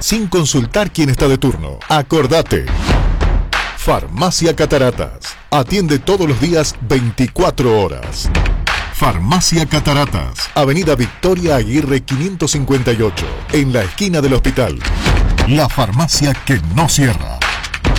sin consultar quién está de turno. Acordate. Farmacia Cataratas. Atiende todos los días 24 horas. Farmacia Cataratas, Avenida Victoria Aguirre 558, en la esquina del hospital. La farmacia que no cierra.